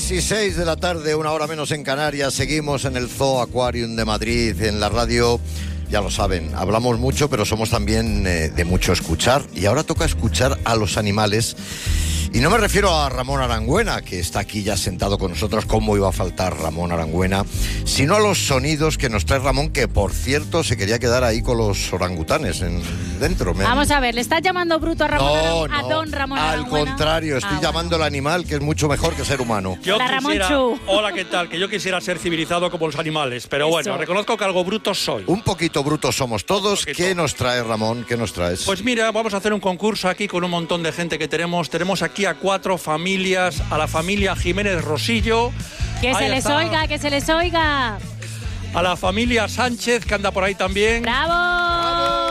3:06 de la tarde, una hora menos en Canarias. Seguimos en el Zoo Aquarium de Madrid, en la radio. Ya lo saben, hablamos mucho, pero somos también de mucho escuchar. Y ahora toca escuchar a los animales. Y no me refiero a Ramón Arangüena, que está aquí ya sentado con nosotros. ¿Cómo iba a faltar Ramón Arangüena? Sino a los sonidos que nos trae Ramón, que por cierto se quería quedar ahí con los orangutanes dentro. Vamos a ver, ¿le estás llamando bruto a Ramón? No, a don Ramón al Arangüena? contrario, estoy llamando al animal, que es mucho mejor que ser humano. Hola, ¿qué tal? Que yo quisiera ser civilizado como los animales, pero bueno, Eso. reconozco que algo bruto soy. Un poquito brutos somos todos. ¿Qué nos trae, Ramón? ¿Qué nos traes? Pues mira, vamos a hacer un concurso aquí con un montón de gente que tenemos. Tenemos aquí a 4 familias, a la familia Jiménez Rosillo. Que Ahí se les está. oiga, que se les oiga. A la familia Sánchez, que anda por ahí también. ¡Bravo!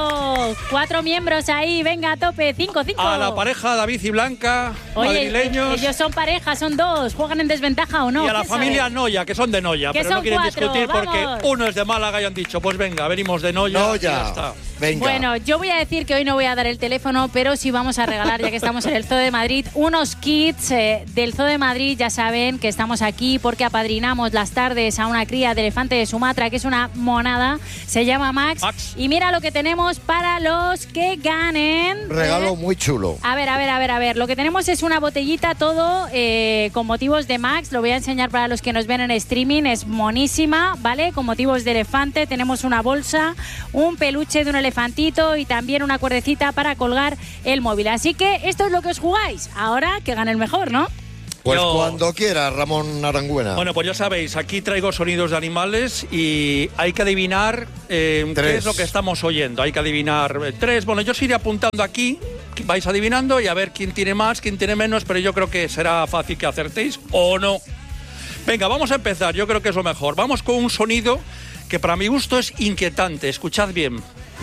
4 miembros ahí, venga, a tope, 5. A la pareja David y Blanca, Oye, madrileños. ellos son pareja, son 2, ¿juegan en desventaja o no? Y a la ¿Quién familia sabe? Noya, que son de Noya, Que pero no son quieren 4, discutir porque vamos. uno es de Málaga y han dicho, pues venga, venimos de Noya. Y ya está. Venga. Bueno, yo voy a decir que hoy no voy a dar el teléfono, pero sí vamos a regalar, ya que estamos en el Zoo de Madrid, unos kits del Zoo de Madrid. Ya saben que estamos aquí porque apadrinamos las tardes a una cría de elefante de Sumatra, que es una monada, se llama Max. Y mira lo que tenemos para los que ganen. Regalo muy chulo. A ver, lo que tenemos es una botellita todo con motivos de Max, lo voy a enseñar para los que nos ven en streaming, es monísima, ¿vale? Con motivos de elefante, tenemos una bolsa, un peluche de un elefantito y también una cuerdecita para colgar el móvil. Así que esto es lo que os jugáis, ahora que gane el mejor, ¿no? Pues cuando quiera, Ramón Arangüena. Bueno, pues ya sabéis, aquí traigo sonidos de animales y hay que adivinar qué es lo que estamos oyendo. Hay que adivinar 3. Bueno, yo os iré apuntando aquí, vais adivinando y a ver quién tiene más, quién tiene menos, pero yo creo que será fácil que acertéis o no. Venga, vamos a empezar, yo creo que es lo mejor. Vamos con un sonido que para mi gusto es inquietante. Escuchad bien.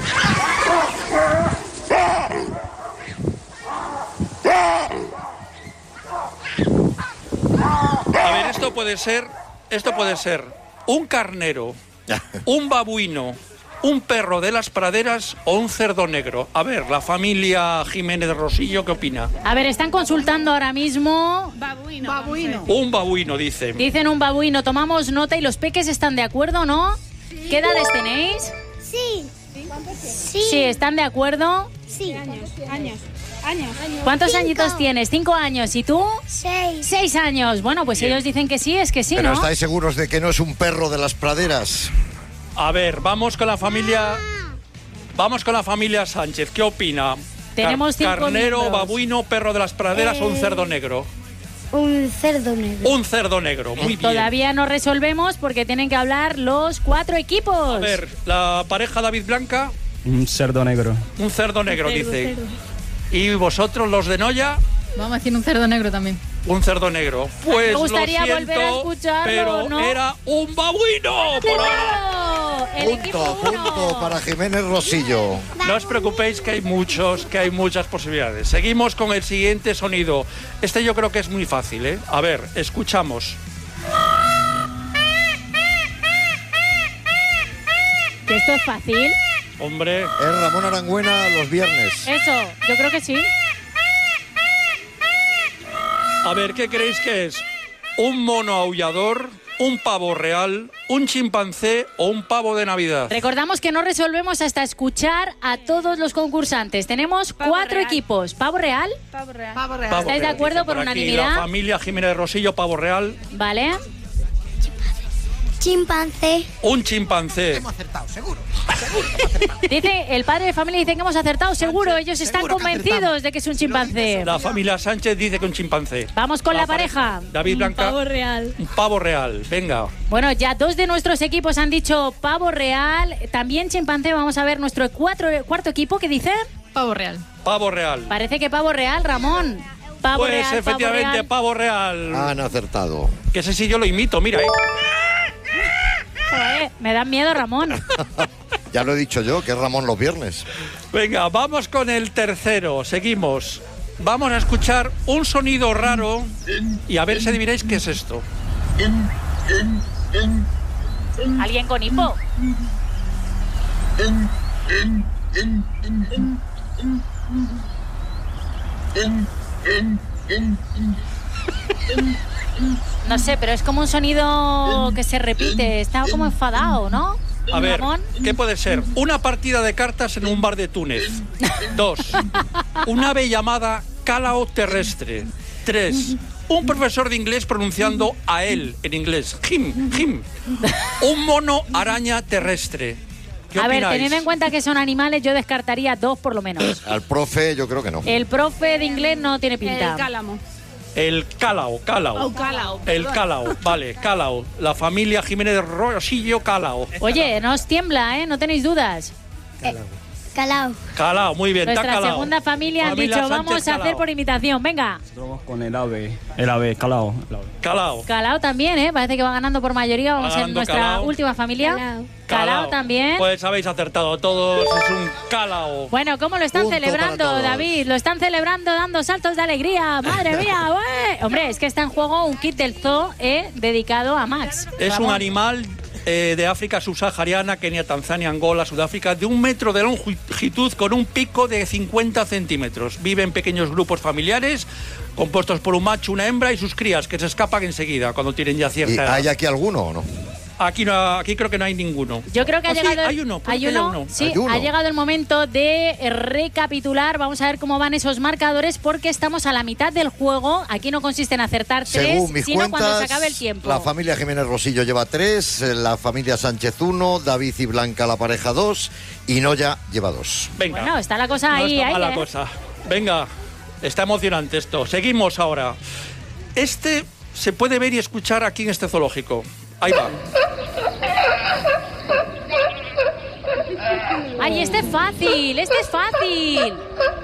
A ver, esto puede ser un carnero, un babuino, un perro de las praderas o un cerdo negro. A ver, la familia Jiménez Rosillo, ¿qué opina? A ver, están consultando ahora mismo. Babuino. Un babuino, dice. Dicen un babuino, tomamos nota y los peques están de acuerdo, ¿no? ¿Qué edades tenéis? Sí. Sí, ¿están de acuerdo? Sí. Años. ¿Cuántos 5. añitos tienes? 5 años. ¿Y tú? 6. 6 años. Bueno, pues ellos dicen que sí, es que sí, Pero ¿no? ¿estáis seguros de que no es un perro de las praderas? A ver, vamos con la familia Sánchez. ¿Qué opina? Tenemos 5 Carnero, miembros. babuino, perro de las praderas o un cerdo negro. Un cerdo negro. Un cerdo negro, muy bien. Todavía no resolvemos porque tienen que hablar los 4 equipos. A ver, la pareja David Blanca, Un cerdo negro. un cerdo negro, dice. ¿Y vosotros, los de Noya? Vamos a decir un cerdo negro también. Un cerdo negro. Pues Me gustaría lo siento, volver a escucharlo, pero ¿no? era un babuino. Por ahora. ¡Claro! El equipo Punto para Jiménez Rosillo. No os preocupéis que hay muchas posibilidades. Seguimos con el siguiente sonido. Este yo creo que es muy fácil, ¿eh? A ver, escuchamos. ¿Que esto es fácil? Hombre. Es Ramón Arangüena los viernes. Eso, yo creo que sí. A ver, ¿qué creéis que es? ¿Un mono aullador, un pavo real, un chimpancé o un pavo de Navidad? Recordamos que no resolvemos hasta escuchar a todos los concursantes. Tenemos 4 equipos. ¿Pavo real? Pavo real. Pavo ¿Estáis de real, acuerdo dice por aquí unanimidad? La familia Jiménez Rosillo, pavo real. Vale. Chimpancé. Un chimpancé. Hemos acertado, seguro. Dice, el padre de familia dice que hemos acertado, seguro. Ellos están seguro que convencidos acertamos. de que es un chimpancé. La familia Sánchez dice que un chimpancé. Vamos con la pareja. David Blanca. Pavo real. Un pavo real. Venga. Bueno, ya 2 de nuestros equipos han dicho pavo real, también chimpancé. Vamos a ver nuestro cuarto equipo que dice. Pavo real. Pavo real. Parece que pavo real, Ramón. Pavo Pues real, efectivamente, pavo real. pavo real. Han acertado. Que ese sí yo lo imito, mira. Joder, me dan miedo, Ramón. Ya lo he dicho yo, que es Ramón los viernes. Venga, vamos con el tercero. Seguimos. Vamos a escuchar un sonido raro y a ver si adivináis qué es esto. ¿Alguien con hipo? No sé, pero es como un sonido que se repite. Está como enfadado, ¿no? A ver, Ramón. ¿qué puede ser? Una partida de cartas en un bar de Túnez. 2. Un ave llamada calao terrestre. 3. Un profesor de inglés pronunciando a él en inglés. Him. Un mono araña terrestre. ¿Qué A ver, opináis? teniendo en cuenta que son animales, yo descartaría 2 por lo menos. Al profe yo creo que no. El profe de inglés no tiene pinta. El cálamo. El calao. El calao, vale, calao. La familia Jiménez de Rosillo Calao. Oye, no os tiembla, ¿eh? No tenéis dudas. Calao. Calao, muy bien, está Nuestra calao. segunda familia han Familia dicho, Sánchez vamos a hacer Calao. por imitación. Venga. Vamos con el ave, calao. Calao. Calao también, ¿eh? Parece que va ganando por mayoría. Vamos en Ganando nuestra Calao. última familia. Calao. Calao también. Pues habéis acertado todos, es un calao. Bueno, ¿cómo lo están Punto para celebrando, todos. David? Lo están celebrando dando saltos de alegría. ¡Madre mía! ¡Ué! Hombre, es que está en juego un kit del zoo dedicado a Max. Es un Ramón. animal de África subsahariana, Kenia, Tanzania, Angola, Sudáfrica, de 1 metro de longitud con un pico de 50 centímetros. Vive en pequeños grupos familiares compuestos por un macho, una hembra y sus crías, que se escapan enseguida cuando tienen ya ¿Y cierta edad. hay aquí alguno o no? Aquí creo que no hay ninguno. Yo creo que ha Oh, sí, llegado. hay uno, puede que haya uno. Sí, Hay uno. ha llegado el momento de recapitular. Vamos a ver cómo van esos marcadores, porque estamos a la mitad del juego. Aquí no consiste en acertar 3, Según mis sino cuentas, cuando se acabe el tiempo. la familia Jiménez Rosillo lleva 3, la familia Sánchez 1, David y Blanca la pareja 2 y Noya lleva 2. Venga. Bueno, está la cosa No ahí. está ahí, mala ¿eh? cosa. Venga, está emocionante esto. Seguimos ahora. Este se puede ver y escuchar aquí en este zoológico. Ahí va. ¡Ay, este es fácil! ¡Este es fácil!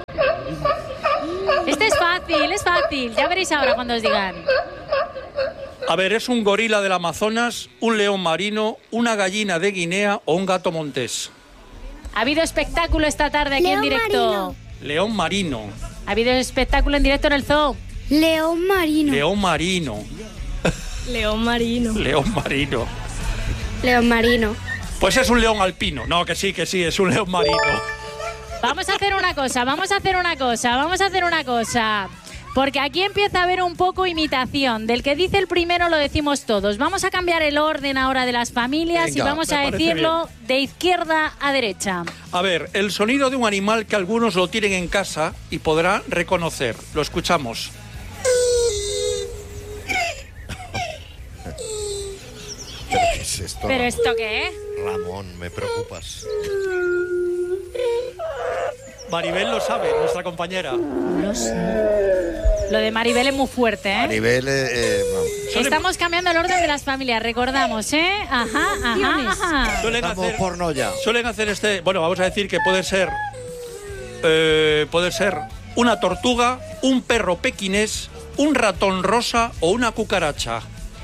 Este es fácil. Ya veréis ahora cuando os digan. A ver, es un gorila del Amazonas, un león marino, una gallina de Guinea o un gato montés. Ha habido espectáculo esta tarde aquí en León directo. marino. León marino. Ha habido espectáculo en directo en el zoo. León marino. León marino. León marino. León marino. León marino. Pues es un león alpino. No, que sí, es un león marino. Vamos a hacer una cosa. Porque aquí empieza a haber un poco imitación. Del que dice el primero lo decimos todos. Vamos a cambiar el orden ahora de las familias Venga, y vamos me a parece decirlo de izquierda a derecha. A ver, el sonido de un animal que algunos lo tienen en casa y podrán reconocer. Lo escuchamos. ¿Qué es esto? ¿Pero esto qué es? Ramón, me preocupas. Maribel lo sabe, nuestra compañera. Lo de Maribel es muy fuerte, A ¿eh? nivel... Estamos cambiando el orden de las familias, recordamos, ¿eh? Ajá. Suelen Vamos hacer, por Noya. suelen hacer este... Bueno, vamos a decir que puede ser una tortuga, un perro pequinés, un ratón rosa o una cucaracha.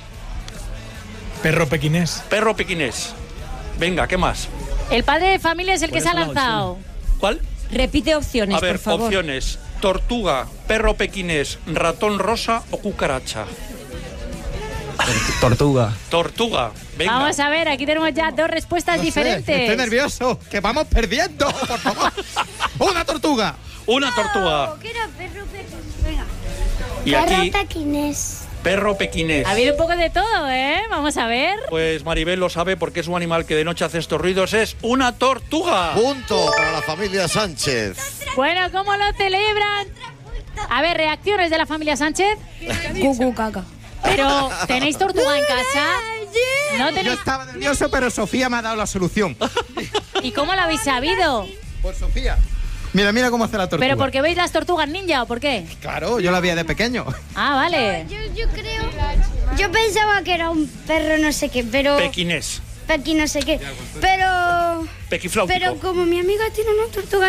Perro pequinés. Perro pequinés. Venga, ¿qué más? El padre de familia es el que se ha lanzado. ¿Cuál? Repite opciones, A ver, por favor. opciones. Tortuga, perro pequinés, ratón rosa o cucaracha. Tortuga. Tortuga. Venga. Vamos a ver, aquí tenemos ya 2 respuestas diferentes. Estoy nervioso, que vamos perdiendo, por favor. ¡Una tortuga! Una tortuga. ¿Qué era perro pequinés? Venga. Y Perro aquí, pequinés. perro pequinés. Ha habido un poco de todo, ¿eh? Vamos a ver. Pues Maribel lo sabe porque es un animal que de noche hace estos ruidos. Es una tortuga. Punto para la familia Sánchez. Bueno, ¿cómo lo celebran? A ver, reacciones de la familia Sánchez. Cucu caca. Pero, ¿tenéis tortuga en casa? ¿No Yo tenéis? estaba nervioso, pero Sofía me ha dado la solución. ¿Y cómo lo habéis sabido? Por Sofía. Mira, mira cómo hace la tortuga. ¿Pero porque veis las tortugas ninja o por qué? Claro, yo la veía de pequeño. Ah, vale. Yo creo. Yo pensaba que era un perro no sé qué, pero. Pequinés. Pequi no sé qué. Pero. Pequifláutico. Pero como mi amiga tiene una tortuga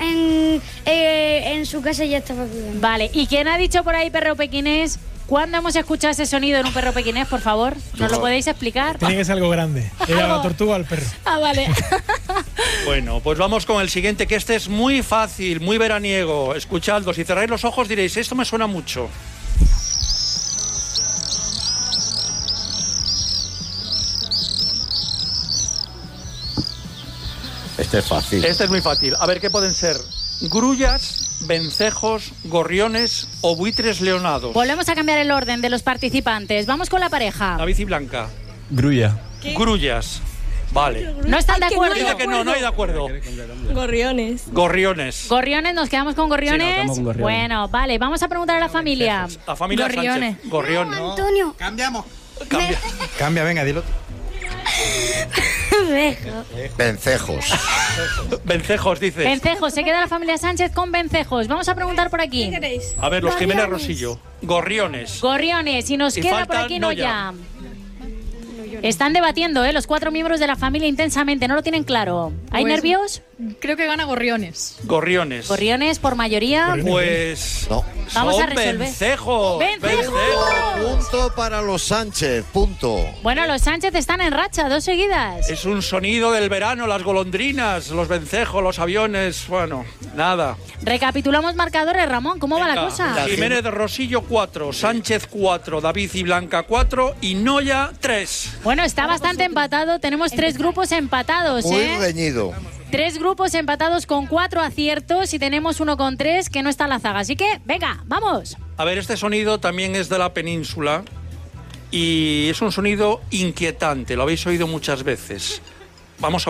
en su casa, ya estaba cuidando. Vale, ¿y quién ha dicho por ahí perro pequinés? ¿Cuándo hemos escuchado ese sonido en un perro pequinés, por favor? ¿Nos lo podéis explicar? Tiene que ser algo grande. ¿Era la tortuga o el perro? Ah, vale. Bueno, pues vamos con el siguiente, que este es muy fácil, muy veraniego. Escuchadlo, si cerráis los ojos diréis, esto me suena mucho. Este es fácil. Este es muy fácil. A ver, ¿qué pueden ser? Grullas, vencejos, gorriones o buitres leonados. Volvemos a cambiar el orden de los participantes. Vamos con la pareja. David y Blanca. Grulla. Grullas. Vale. ¿No están de acuerdo? Diga que no hay de acuerdo. Gorriones. Gorriones. Gorriones, ¿nos quedamos con gorriones? Sí, nos quedamos con gorriones. Bueno, vale, vamos a preguntar a la familia. La familia Gorriones. Sánchez. Gorriones. Antonio. Cambiamos. Cambia. Cambia, venga, dilo. Vencejos. Vencejos, dices. Vencejos, se queda la familia Sánchez con vencejos. Vamos a preguntar por aquí. A ver, los Jiménez Rosillo. Gorriones. Gorriones, y nos Y queda falta por aquí Noya. Noya. Están debatiendo, los 4 miembros de la familia intensamente, no lo tienen claro. ¿Hay Pues- nervios? Creo que gana Gorriones. Gorriones. Gorriones por mayoría. Pues No. Vamos son a resolver. vencejos. ¡Vencejos! Punto para los Sánchez, punto. Bueno, los Sánchez están en racha, 2 seguidas. Es un sonido del verano, las golondrinas, los vencejos, los aviones, bueno, nada. Recapitulamos marcadores, Ramón, ¿cómo va la Venga, cosa? Jiménez de Rosillo 4, Sánchez 4, David y Blanca 4 y Noya 3. Bueno, está bastante empatado, tenemos 3 grupos empatados, Muy ¿eh? reñido. 3 grupos empatados con 4 aciertos y tenemos uno con 3 que no está en la zaga. Así que, venga, vamos. A ver, este sonido también es de la península y es un sonido inquietante, lo habéis oído muchas veces. Vamos a